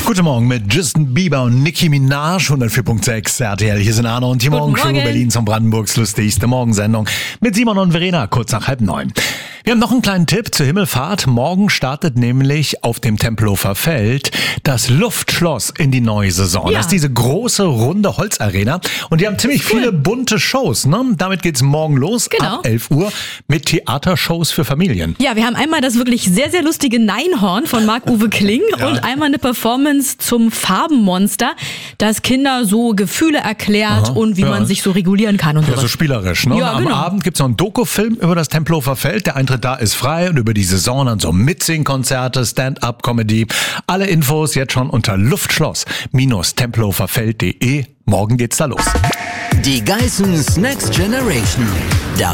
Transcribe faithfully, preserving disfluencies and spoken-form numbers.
Guten Morgen mit Justin Bieber und Nicki Minaj, hundertvier Komma sechs R T L. Hier sind Arno und die Morgenshow, Berlin zum Brandenburgs lustigste Morgensendung mit Simon und Verena, kurz nach halb neun. Wir haben noch einen kleinen Tipp zur Himmelfahrt. Morgen startet nämlich auf dem Tempelhofer Feld das Luftschloss in die neue Saison. Ja. Das ist diese große, runde Holzarena und die haben ziemlich Cool. viele bunte Shows. Ne? Damit geht's morgen los Genau. ab elf Uhr mit Theatershows für Familien. Ja, wir haben einmal das wirklich sehr, sehr lustige Neinhorn von Marc-Uwe Kling Ja. und einmal eine Performance zum Farbenmonster, das Kinder so Gefühle erklärt Aha, und wie ja. man sich so regulieren kann und Ja, so sowas. spielerisch. Ne? Ja, und am genau. Abend gibt's noch einen Dokufilm über das Tempelhofer Feld. Der Eintritt da ist frei und über die Saison dann so Mitsing-Konzerte, Stand-up-Comedy. Alle Infos jetzt schon unter luftschloss-tempelhoferfeld punkt de. Morgen geht's da los. Die Geissens Next Generation. Der